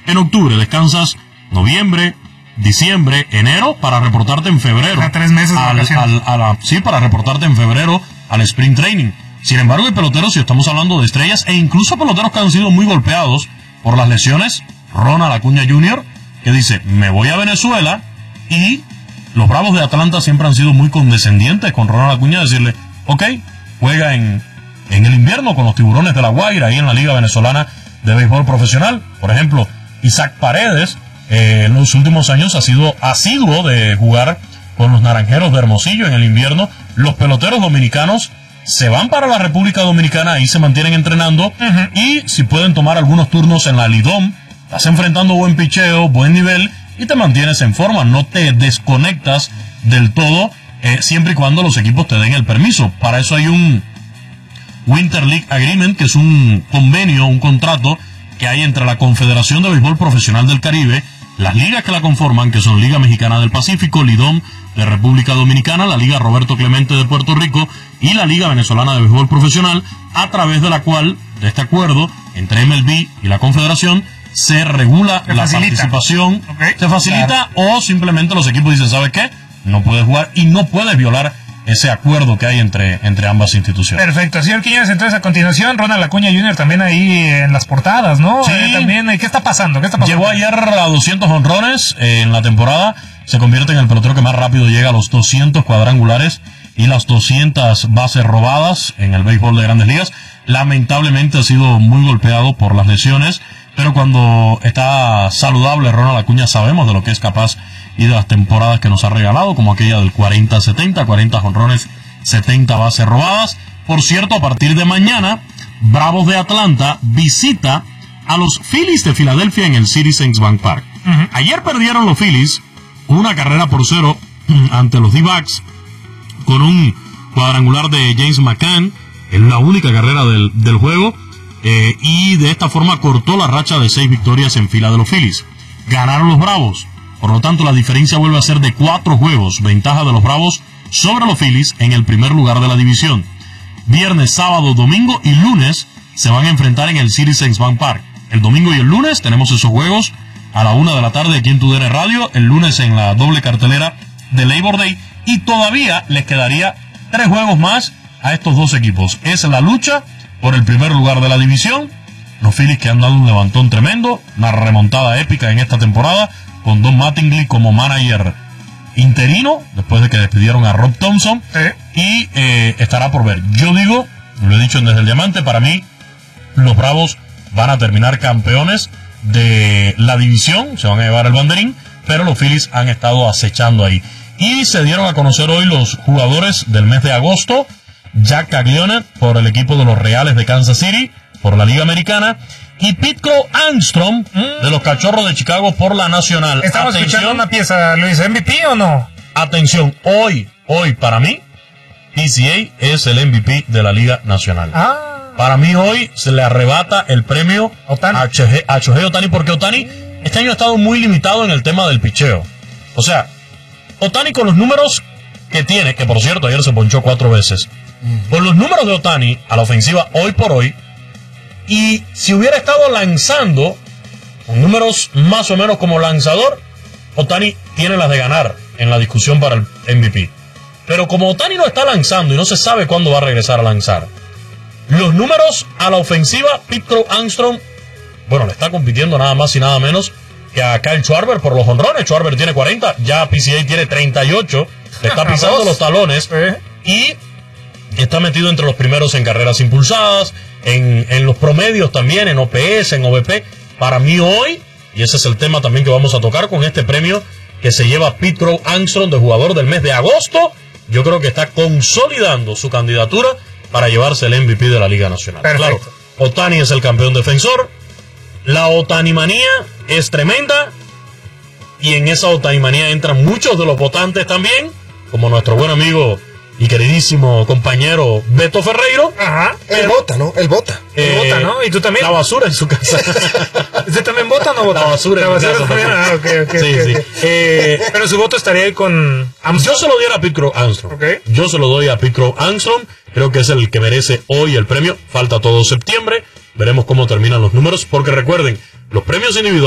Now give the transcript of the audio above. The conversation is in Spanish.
en octubre, descansas noviembre, diciembre, enero, para reportarte en febrero. A 3 meses de vacaciones. Sí, para reportarte en febrero al sprint training. Sin embargo, hay peloteros, si estamos hablando de estrellas, e incluso peloteros que han sido muy golpeados por las lesiones. Ronald Acuña Jr., que dice, me voy a Venezuela, y los Bravos de Atlanta siempre han sido muy condescendientes con Ronald Acuña, decirle, ok, juega en el invierno con los Tiburones de La Guaira, ahí en la Liga Venezolana de Béisbol Profesional. Por ejemplo, Isaac Paredes, en los últimos años ha sido asiduo de jugar con los Naranjeros de Hermosillo en el invierno. Los peloteros dominicanos se van para la República Dominicana, ahí se mantienen entrenando, y si pueden tomar algunos turnos en la Lidom, estás enfrentando buen picheo, buen nivel, y te mantienes en forma, no te desconectas del todo, siempre y cuando los equipos te den el permiso. Para eso hay un Winter League Agreement, que es un convenio, un contrato que hay entre la Confederación de Béisbol Profesional del Caribe, las ligas que la conforman, que son Liga Mexicana del Pacífico, Lidom de República Dominicana, la Liga Roberto Clemente de Puerto Rico y la Liga Venezolana de Béisbol Profesional, a través de la cual, de este acuerdo entre MLB y la Confederación, se regula la participación, se facilita, o simplemente los equipos dicen, ¿sabes qué? No puedes jugar y no puedes violar ese acuerdo que hay entre ambas instituciones. Perfecto, señor Quiñones, entonces a continuación, Ronald Acuña Jr. también ahí en las portadas, ¿no? Sí. También, ¿qué está pasando? Llegó ayer a 200 honrones en la temporada, se convierte en el pelotero que más rápido llega a los 200 cuadrangulares y las 200 bases robadas en el béisbol de Grandes Ligas. Lamentablemente ha sido muy golpeado por las lesiones, pero cuando está saludable Ronald Acuña sabemos de lo que es capaz y de las temporadas que nos ha regalado, como aquella del 40-70, 40 jonrones, 70 bases robadas. Por cierto, a partir de mañana, Bravos de Atlanta visita a los Phillies de Filadelfia en el Citizens Bank Park. Ayer perdieron los Phillies 1-0 ante los D-Backs con un cuadrangular de James McCann, en la única carrera del juego, y de esta forma cortó la racha de 6 victorias en fila de los Phillies. Ganaron los Bravos. Por lo tanto, la diferencia vuelve a ser de 4 juegos, ventaja de los Bravos sobre los Phillies en el primer lugar de la división. Viernes, sábado, domingo y lunes se van a enfrentar en el Citizens Bank Park. El domingo y el lunes tenemos esos juegos a la 1 de la tarde aquí en TUDN Radio, el lunes en la doble cartelera de Labor Day, y todavía les quedaría 3 juegos más a estos dos equipos. Es la lucha por el primer lugar de la división. Los Phillies que han dado un levantón tremendo, una remontada épica en esta temporada, con Don Mattingly como manager interino, después de que despidieron a Rob Thompson, y estará por ver. Yo digo, lo he dicho desde el Diamante, para mí, los Bravos van a terminar campeones de la división, se van a llevar el banderín, pero los Phillies han estado acechando ahí. Y se dieron a conocer hoy los jugadores del mes de agosto: Jack Caglione por el equipo de los Reales de Kansas City, por la Liga Americana, y Pete Angstrom de los Cachorros de Chicago por la Nacional. Estamos escuchando una pieza, Luis, ¿MVP o no? Atención, hoy para mí, PCA es el MVP de la Liga Nacional. Para mí hoy se le arrebata el premio a Shohei Ohtani, porque Ohtani este año ha estado muy limitado en el tema del picheo. O sea, Ohtani con los números que tiene, que por cierto ayer se ponchó 4 veces, con los números de Ohtani a la ofensiva hoy por hoy, y si hubiera estado lanzando con números más o menos como lanzador, Ohtani tiene las de ganar en la discusión para el MVP. Pero como Ohtani no está lanzando y no se sabe cuándo va a regresar a lanzar, los números a la ofensiva, Pete Angstrom, bueno, le está compitiendo nada más y nada menos que a Kyle Schwarber por los jonrones. Schwarber tiene 40, ya PCA tiene 38, le está pisando los talones, y está metido entre los primeros en carreras impulsadas, en los promedios también, en OPS, en OVP. Para mí hoy, y ese es el tema también que vamos a tocar con este premio que se lleva Pete Angstrom de jugador del mes de agosto, yo creo que está consolidando su candidatura para llevarse el MVP de la Liga Nacional. Perfecto. Claro, Ohtani es el campeón defensor, la Ohtanimanía es tremenda, y en esa Ohtanimanía entran muchos de los votantes también, como nuestro buen amigo y queridísimo compañero Beto Ferreiro. Él vota, ¿no? Él vota. Él vota, ¿no? ¿Y tú también? La basura en su casa. ¿Usted también vota o no vota? La basura en su casa. También. Sí. Pero su voto estaría ahí con Yo se lo diera a Pete Angstrom. Yo se lo doy a Pete Angstrom. Creo que es el que merece hoy el premio. Falta todo septiembre. Veremos cómo terminan los números, porque recuerden, los premios individuales